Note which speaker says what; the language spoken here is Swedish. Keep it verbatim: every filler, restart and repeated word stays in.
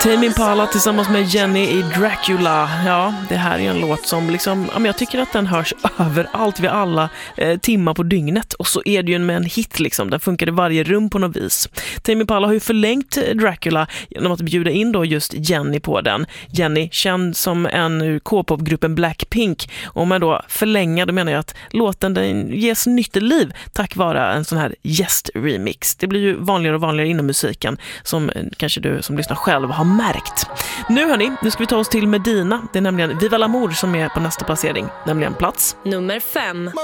Speaker 1: Tame Impala tillsammans med Jenny i Dracula. Ja, det här är en låt som liksom, ja, men jag tycker att den hörs överallt vid alla eh, timmar på dygnet. Och så är det ju med en hit liksom. Den funkar i varje rum på något vis. Tame Impala har ju förlängt Dracula genom att bjuda in då just Jenny på den. Jenny, känd som en ur K-popgruppen Blackpink. Och om man då förlänger, då menar jag att låten den ges nytt liv tack vare en sån här gäst-remix. Det blir ju vanligare och vanligare inom musiken som kanske du som lyssnar själv har märkt. Nu hörni, nu ska vi ta oss till Medina. Det är nämligen Viva l'Amour som är på nästa placering, nämligen plats
Speaker 2: nummer fem.